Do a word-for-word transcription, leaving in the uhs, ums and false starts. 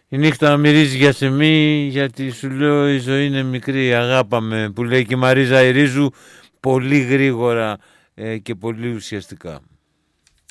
Η νύχτα μυρίζει για σεμί, γιατί σου λέω η ζωή είναι μικρή, αγάπαμε, που λέει και η Μαρίζα Ιρίζου, πολύ γρήγορα ε, και πολύ ουσιαστικά.